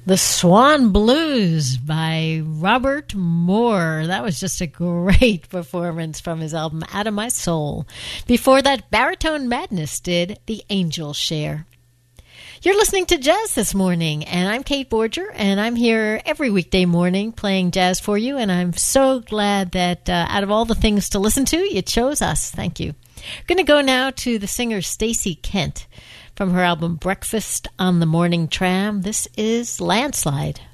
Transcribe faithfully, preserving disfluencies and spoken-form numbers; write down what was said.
The Swan Blues by Robert Moore. That was just a great performance from his album Out of My Soul. Before that, Baritone Madness did The Angel Share. You're listening to Jazz This Morning, and I'm Kate Borger, and I'm here every weekday morning playing jazz for you, and I'm so glad that uh, out of all the things to listen to, you chose us. Thank you. I'm going to go now to the singer Stacey Kent from her album Breakfast on the Morning Tram. This is Landslide.